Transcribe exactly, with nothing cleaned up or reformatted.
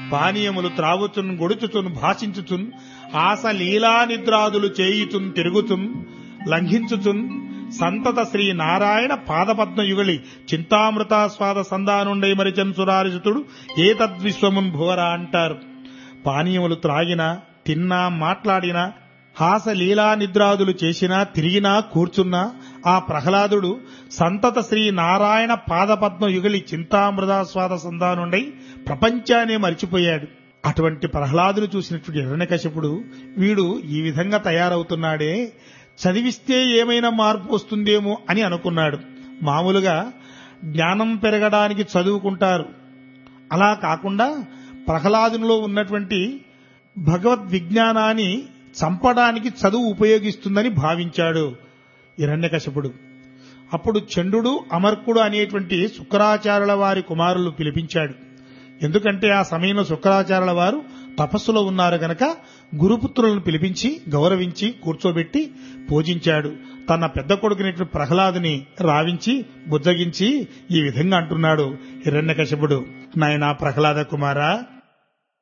పానీయములు త్రాగుచున్ గొడుచుచున్ భాషించుచున్ ఆశ లీలా నిద్రాదులు చేయుచున్ తిరుగుచున్ లంఘించుచున్ సంతత శ్రీ నారాయణ పాదపద్మయుగళి చింతామృతాస్వాద సంధానుండై మరిచన్ సురారిసుతుడు ఏ తద్విశ్వమున్ భువరా అంటారు. పానీయములు త్రాగినా, తిన్నా, మాట్లాడినా, హాస లీలా నిద్రాదులు చేసినా, తిరిగినా, కూర్చున్నా ఆ ప్రహ్లాదుడు సంతత శ్రీ నారాయణ పాదపద్మయుగళి చింతామృతాస్వాద సంధానుండై ప్రపంచానే మరిచిపోయాడు. అటువంటి ప్రహ్లాదును చూసినటువంటి హిరణ్యకశిపుడు వీడు ఈ విధంగా తయారవుతున్నాడే, చదివిస్తే ఏమైనా మార్పు వస్తుందేమో అని అనుకున్నాడు. మామూలుగా జ్ఞానం పెరగడానికి చదువుకుంటారు, అలా కాకుండా ప్రహ్లాదునిలో ఉన్నటువంటి భగవద్ విజ్ఞానాన్ని చంపడానికి చదువు ఉపయోగిస్తుందని భావించాడు హిరణ్యకశిపుడు. అప్పుడు చండుడు అమర్కుడు అనేటువంటి శుక్రాచార్యుల వారి కుమారులు పిలిపించాడు. ఎందుకంటే ఆ సమయంలో శుక్రాచార్యుల వారు తపస్సులో ఉన్నారు గనక గురుపుత్రులను పిలిపించి గౌరవించి కూర్చోబెట్టి పూజించాడు. తన పెద్ద కొడుకునేటువంటి ప్రహ్లాదుని రావించి బుజ్జగించి ఈ విధంగా అంటున్నాడు హిరణ్యకశిపుడు, నాయనా ప్రహ్లాద కుమారా,